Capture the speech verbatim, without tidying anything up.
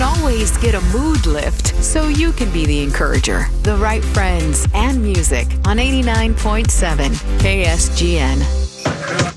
always get a mood lift, so you can be the encourager. The right friends and music on eighty-nine point seven K S G N.